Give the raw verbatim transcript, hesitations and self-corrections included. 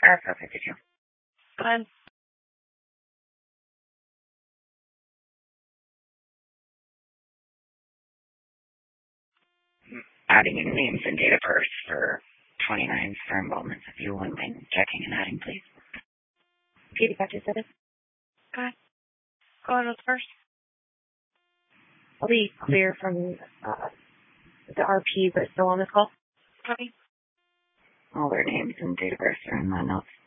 Uh, perfect, did you? Go ahead. Adding in names and date of birth for twenty-nine for enrollments. If you wouldn't mind checking and adding, please. Katie, got you said it? Go ahead. Go ahead with first. I'll be clear from uh, the R P, but still on this call. Copy. All their names and date of birth are in my notes.